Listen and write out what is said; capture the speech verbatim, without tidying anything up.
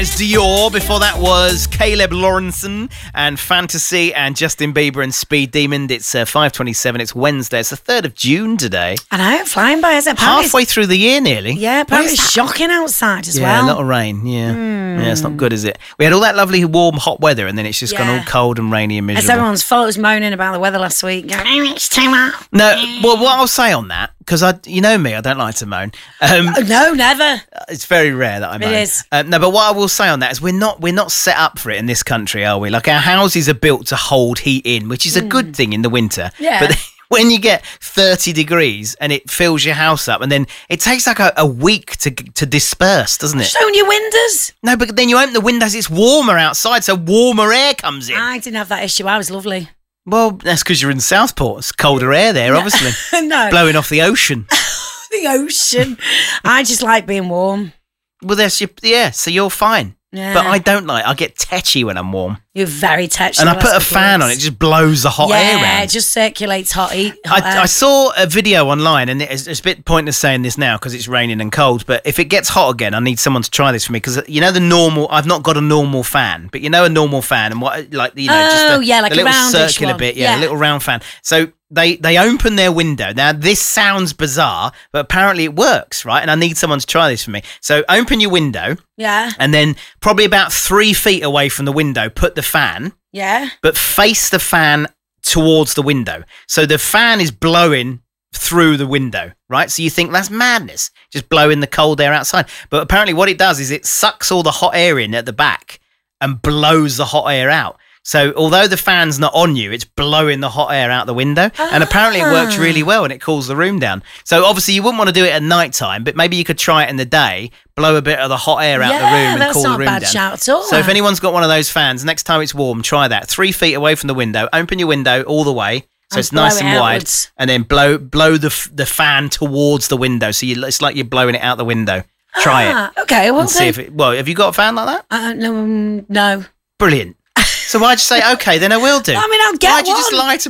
It's Dior. Before that was Caleb Lawrenson and Fantasy and Justin Bieber and Speed Demon. It's uh, five twenty-seven. It's Wednesday. It's the third of June today. I know, flying by, isn't it? Apparently Halfway through the year nearly. Yeah, apparently it's shocking outside as yeah, well. Yeah, a lot of rain. Yeah. Mm. Yeah, it's not good, is it? We had all that lovely warm, hot weather and then it's just Yeah. gone all cold and rainy and miserable. As everyone's photos moaning about the weather last week. Going, oh, it's too hot. No, well, what I'll say on that, because I, you know me, I don't like to moan. Um, Oh, no, never. It's very rare that I moan. It is. Um, no, but what I will say on that is we're not we're not set up for it in this country, are we? Like our houses are built to hold heat in, which is a good thing in the winter. Yeah. But when you get thirty degrees and it fills your house up, and then it takes like a, a week to to disperse, doesn't it? Just open your windows. No, but then you open the windows, it's warmer outside, so warmer air comes in. I didn't have that issue. I was lovely. Well, that's because you're in Southport. It's colder air there, obviously. No. Blowing off the ocean. The ocean. I just like being warm. Well, that's your, yeah, so you're fine. Yeah. But I don't like I get tetchy when I'm warm. You're very touchy. And I put a fan on, it just blows the hot yeah, air around. Yeah, it just circulates hot heat. Hot I, air. I saw a video online, and it's, it's a bit pointless saying this now because it's raining and cold, but if it gets hot again, I need someone to try this for me because, you know, the normal, I've not got a normal fan, but you know a normal fan and what, like, you know, Oh, just a, yeah, like the a little roundish circular one. bit, yeah, Yeah. a little round fan. So they, they open their window. Now, this sounds bizarre, but apparently it works, right? And I need someone to try this for me. So open your window, Yeah, and then probably about three feet away from the window, put the fan, yeah. but face the fan towards the window. So the fan is blowing through the window, right? So you think that's madness, just blowing the cold air outside. But apparently what it does is it sucks all the hot air in at the back and blows the hot air out. So although the fan's not on you, it's blowing the hot air out the window. And apparently it works really well and it cools the room down. So obviously you wouldn't want to do it at night time, but maybe you could try it in the day, blow a bit of the hot air out Yeah, the room and that's cool not the room a bad down. shout at all. So if anyone's got one of those fans, next time it's warm, try that. Three feet away from the window, open your window all the way. So And it's nice blow and it wide, outwards. and then blow blow the f- the fan towards the window. So you, it's like you're blowing it out the window. Try it. Ah, okay, well, And see if it. Well, have you got a fan like that? uh, no, um, no. Brilliant. So why'd you say okay? Then I will do. I mean, I'll get Why'd you just one. lie to